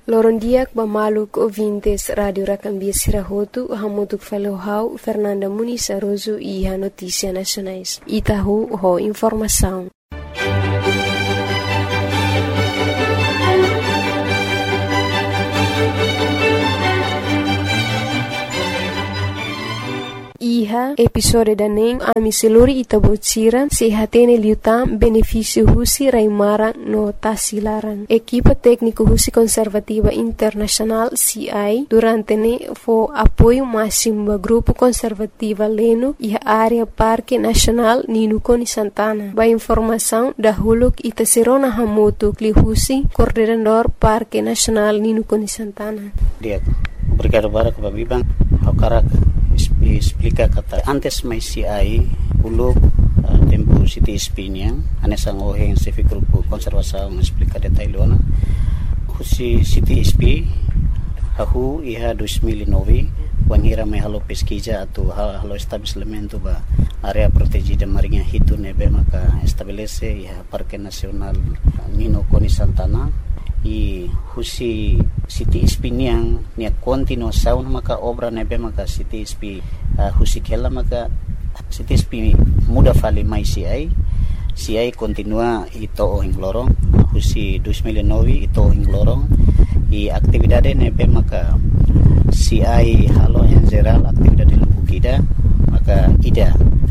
Loron diak bamaluk ouvintes Radio Rakambia Sirahotu, hamutuk falohau Fernanda Muniz Aroso iha notícia nacionais. Itahu ho informação. Iha episode daning ami seluri itabotsira sehatene liutam benefício husi raimarang no tasilarang. Equipa técnico husi conservativa internacional CI durante ne fo apoio máximo ba grupo conservativa leno iha área Parque Nacional Ninukoni Santana. Ba informação da huluk itaserona hamotu kli husi coordenador Parque Nacional Ninukoni Santana. Obrigado para Bibang Hakarak explica kata antes mai CI uluk tempo City Espinha anesang oheng sefi grupo konservasaung explica detailona husi City SP ahu iha 2009 wangira mai halo pesquisa atau halo estabelecimento ba area protegida marinha hitu nebe maka estabelece iha Parque Nacional Ninukoni Santana i husi City SP niang nia continuação maka obra nebe maka City SP husi kela maka City SP muda fali mai CI continua ito ohing lorong husi 2009 ito ohing lorong i aktividade nebe maka CI halo yang geral aktividade lubukida maka ida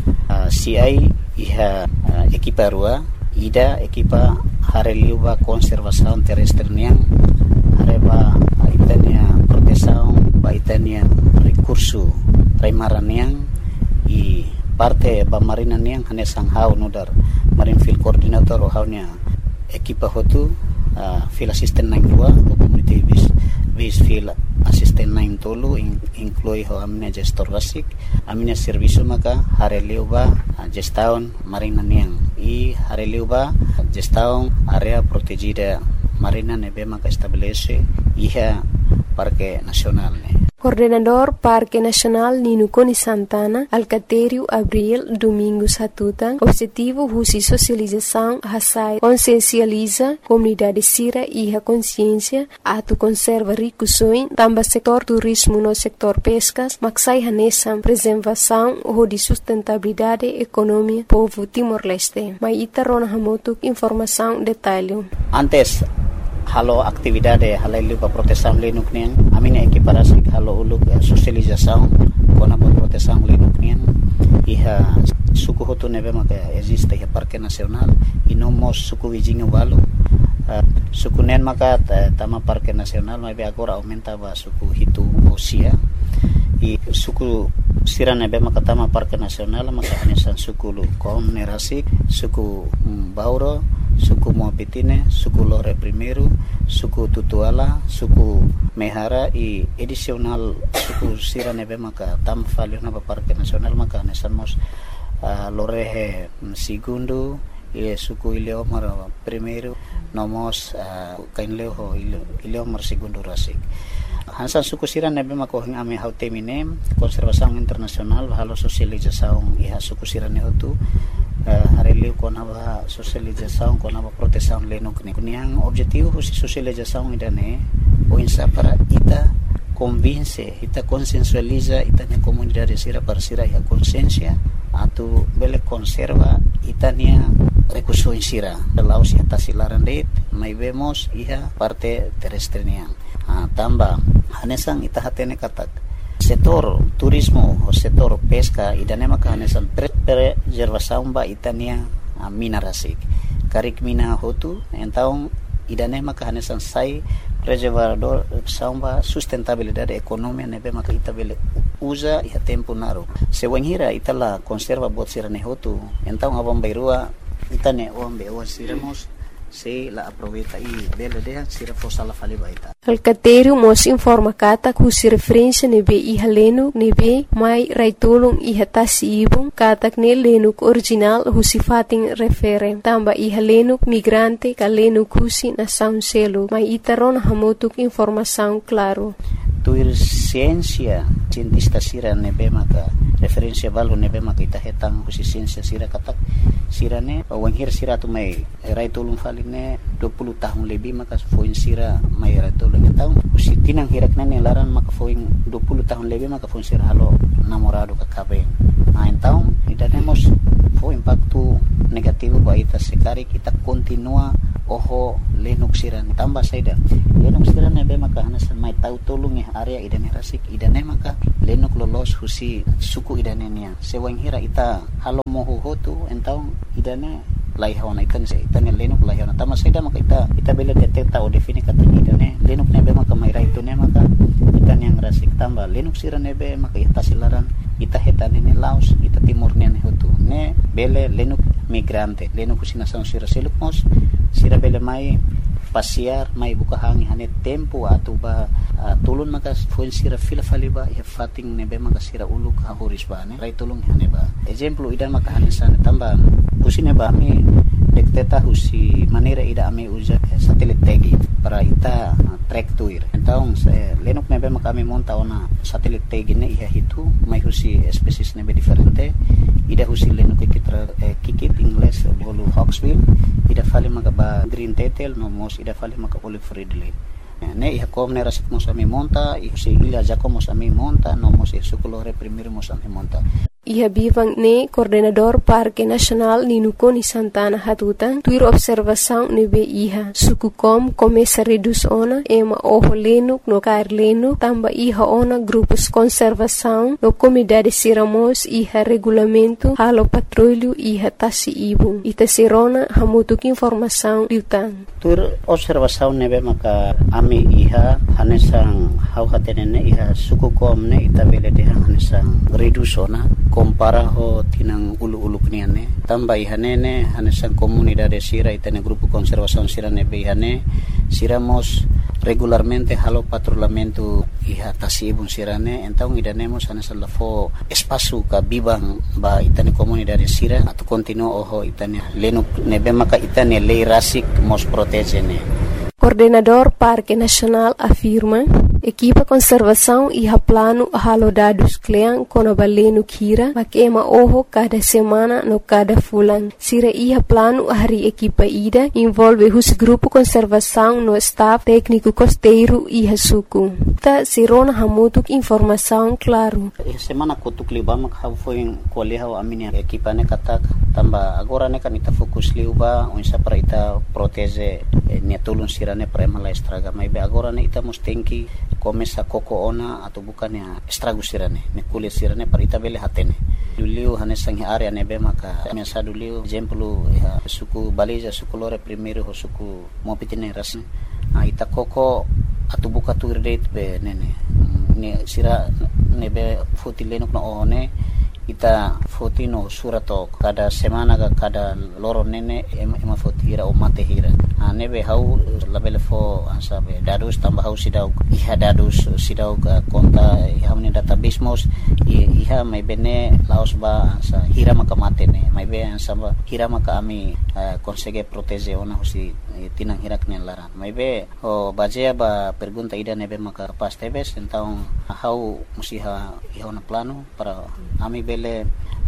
CI iha ekipa rua ida ekipa hareliuba konservasaun terrestre niang hareba itania protesaun ba itania recurso raimaran niang i parte ba marina niang hanesang hau nudar marin field coordinator o haunya ekipa hotu field assistant 92 community base field assistant 9 tolu inclui ho amina gestor basic amina servicio maka hareliuba gestaun marina niang i hareliuba gestaun area protegida marina nebe maka estabelece iha Parque Nacional ne. Coordenador Parque Nacional Ninukoni Santana, Alcatério Abril Domingos Hatutan, objetivo husi socialização hasai consciencializa comunidade sira iha consciência atu conserva ricusoin tamba setor turismo no setor pescas maksai hanesam preservação ho di sustentabilidade economia povo Timor-Leste. Mai ita rona hamotuk informação detalhe. Antes halo aktividade halailu pa proteção lenuk nian amina equiparasi halo uluk socialização kona pa proteção lenuk nian iha suku hotu nebe maka existe iha Parque Nacional inomos suku wijingu walu suku nen maka tama Parque Nacional mai agora aumenta ba suku hitu osia i suku sira nebe maka tama Parque Nacional maka hanesan suku lu konerasik suku Bauro suku Moapitine, suku Lore Primeiro, suku Tutuala, suku Mehara i edisional suku sira nebe maka tam valio na Parque Nacional maka nesamos Lore Segundo i suku Ileomar Primeiro nomos kainleo Ileomar Segundo rasik. Hansan suku sira nebe maka hing ame hautemine konservasaung internasional halo sosializasaung iha suku sira ne hotu hareliu kona ba socialização kona ba proteção lenuk ni kuniang objetivo husi socialização idane o insa para ita convince ita consensualiza ita ne comunidade sira parsira ya consciência atu bele conserva itania recurso sira laos ya tasilaran det mai vemos iha parte terrestre niang tamba hanesang ita hatene katak setor turismo o setor pesca idane maka hanesan preservação ba itania mina rasik karik mina hotu entaung idane maka hanesan sai preservador samba sustentabilidade economia nebe maka itabele usa iha tempo naru sewanghira itala conserva bot sirane hotu entaung abang bairua itane ombe o siremos se la aproveita e bela de sira fossa la fali baita. Alcatério mos informa kata kusi referência nebe iha lenuk nebe mai raitulung iha tasi ibung katak ne lenuk original husi fating refere tamba iha lenuk migrante ka lenuk husi na sound selo mai itaron hamotuk informação claro. Tuir ciência cientista sira nebe maka referência valu nebe maka ita hetang husi ciência sira katak sirane wanghir sira tu mai raitulung faline 20 tahun lebih maka foin sira mayra tolong tahu usi tinang hirak nene laran maka foin 20 tahun lebih maka foin sira halo namorado kakabe main tahu idane mos foin impacto negativo ba ita sekari kita continua oho lenuk siran tambah saida lenuk siran nebe maka hanasan mai tahu tolong ya area idane rasik idane maka lenuk lolos husi suku idane nia sewang hira ita halo mohu hotu entau idane laihawana itan lenuk laihawana tambah saida maka ita bela deteta o defini kata idane lenuk nebe maka mai rai tune maka itan yang rasik tambah lenuk siran nebe maka ita silaran ita hetane ne laos ita timur ne hotu ne bele lenuk migrante lenuk husina sang sira seluk mos sira bele mai pasiar mai buka hangi hane tempo atau ba tulun maka fuel sira fila faliba ya fating nebe maka sira uluk hahuris ba ne rai tulung hane ba example idan maka hane sana tambah usine ba mi dekteta husi manera ida ame uja satelit tagi para ita track tuir então lenuk nebe maka ame monta ona satelit tagi ne iha hitu mai husi species nebe diferente ida husi lenuk kikit English bolu hawksbill ida fali maka ba green tetel no mos ida fali maka olive ridley ne iha kom ne rasik mos ame monta ihusi ila jako mos ame monta no mos sukulore primero mos ame monta. Iha bivang ne coordenador Parque Nacional Ninuko ni Santana Hatutan tuir observação nebe iha suku kom começa reduz ona ema oho lenuk no kair lenuk tamba iha ona grupos conservação no comunidade siramos iha regulamento halo patrulho iha tasi ibung ita sirona hamutuk informação liutan tuir observação nebe maka ami iha hanesang hau hatenene iha suku kom ne ita bele deha hanesang reduz ona compara ho tinang ulu-ulu kniane tambah ihanene hanesan comunidade sira itane grupo conservação sira nebe ihane siramos regularmente halo patrulhamento iha tasibun sirane então idanemos hanesan lafo espaço ka bibang ba itane comunidade sira atau continuo oho itane lenuk nebe maka itane lei rasik mos protegene. Coordenador Parque Nacional afirma equipa conservação iha plano halo dados kleang kono balenu kira makema oho cada semana no cada fulan sira iha plano hari equipa ida envolve hus grupo conservação no staff técnico costeiro iha suku ta sirona hamutuk informação claro semana kutuk libam hau foi koleha amini equipa ne katak tamba agora ne kan ita fokus liuba unsa para ita protege ne tulun sira ne prema la estraga mai be agora ne ita mustenki começa koko ona atau bukan ya estrago sirane ne kulit sirane para ita bele hatene duliu hanesang area nebe maka mesa duliu exemplo ya suku baliza suku lore primeiro suku mopitine ras ita koko atau buka tu date be nene ne sira nebe fotilenuk no one ita fotino surato kada semana kada loro nene ema fotira o mate hira nebe hau labele fo asabe dadus tambah hau sidau iha dadus sidau konta iha ne database mos iha mai bene laos ba sa hira maka mate ne mai be samba hira maka ami consegue protege ona husi tinang hirak ne laran mai be o bajea ba pergunta ida nebe maka pas tebes então hau musiha iha na plano para ami bele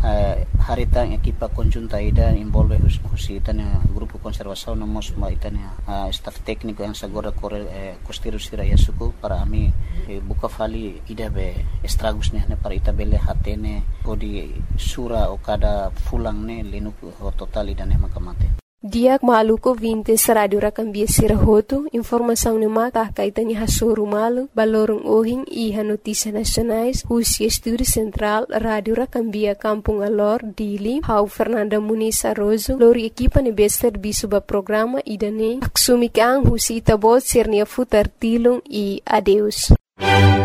harita equipa conjunta ida envolve husi tanya grupo conservação no mos ma itania staff técnico yang sagora costeiro sira yasuku para ami buka fali ida be estragos ne para ita bele hatene odi sura o kada fulang ne lenuk ho total ida ne makamate. Diak maluko 20 radio rakambia sirahoto informação ne mata kaitani hasuru malu balorong ohing iha notícia nacionais husi estúdio central radio rakambia Kampung Alor Dili hau Fernanda Muniz Arrozo lori equipa ne be serviço ba programa idane aksumi kang husi tabot sernia futar tilung e adeus.